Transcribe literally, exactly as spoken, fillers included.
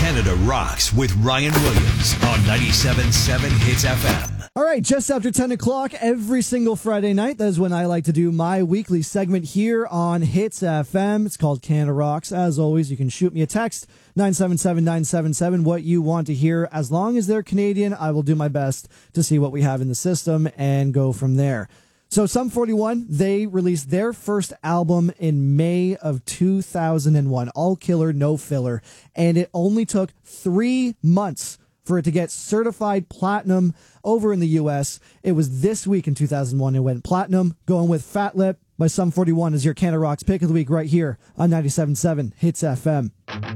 Canada Rocks with Ryan Williams on ninety-seven point seven Hits F M. All right, just after ten o'clock every single Friday night, that is when I like to do my weekly segment here on Hits F M. It's called Canada Rocks. As always, you can shoot me a text, nine seven seven nine seven seven, what you want to hear. As long as they're Canadian, I will do my best to see what we have in the system and go from there. So Sum forty-one, they released their first album in May of two thousand one, all killer, no filler, and it only took three months for it to get certified platinum over in the U S. It was this week in two thousand one it went platinum, going with Fat Lip by Sum forty-one as your Canada Rocks pick of the week right here on ninety-seven point seven Hits F M.